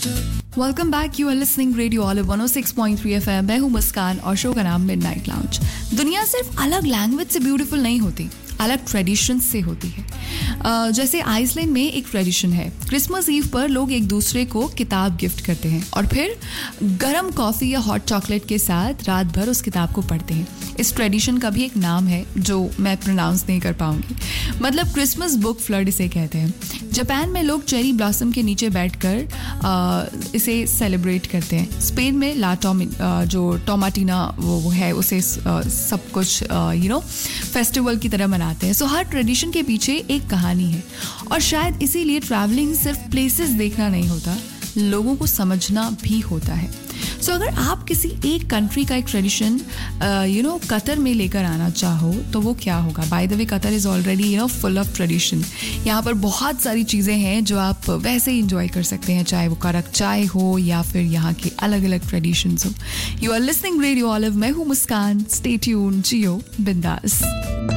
Welcome back. You are listening radio olive 106.3 FM. मैं हूँ मुस्कान और शो का नाम मिडनाइट लाउंज. दुनिया सिर्फ अलग लैंग्वेज से ब्यूटीफुल नहीं होती, अलग ट्रेडिशन से होती है. जैसे आइसलैंड में एक ट्रेडिशन है, क्रिसमस ईव पर लोग एक दूसरे को किताब गिफ्ट करते हैं और फिर गरम कॉफ़ी या हॉट चॉकलेट के साथ रात भर उस किताब को पढ़ते हैं. इस ट्रेडिशन का भी एक नाम है जो मैं प्रोनाउंस नहीं कर पाऊंगी. मतलब क्रिसमस बुक फ्लड इसे कहते हैं. जापान में लोग चेरी ब्लॉसम के नीचे बैठकर इसे सेलिब्रेट करते हैं. स्पेन में जो टोमाटिना वो है उसे सब कुछ फेस्टिवल की तरह मनाते हैं. सो हर ट्रेडिशन के पीछे एक कहानी है और शायद इसीलिए ट्रैवलिंग सिर्फ प्लेसेस देखना नहीं होता, लोगों को समझना भी होता है. सो अगर आप किसी एक कंट्री का एक ट्रेडिशन कतर में लेकर आना चाहो तो वो क्या होगा? By the way Qatar is already full of tradition. यहाँ पर बहुत सारी चीज़ें हैं जो आप वैसे ही इंजॉय कर सकते हैं, चाहे वो कड़क चाय हो या फिर यहाँ के अलग अलग ट्रेडिशंस हो. You are listening radio olive. मैं हूँ मुस्कान. स्टे ट्यून्ड, जियो बिंदास.